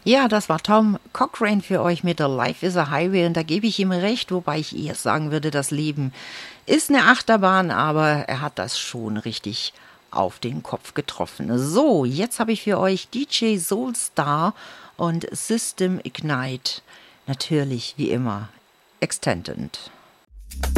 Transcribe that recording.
Ja, das war Tom Cochrane für euch mit der Life is a Highway und da gebe ich ihm recht, wobei ich eher sagen würde, das Leben ist eine Achterbahn, aber er hat das schon richtig auf den Kopf getroffen. So, jetzt habe ich für euch DJ Soulstar und System Ignite. Natürlich, wie immer, Extended.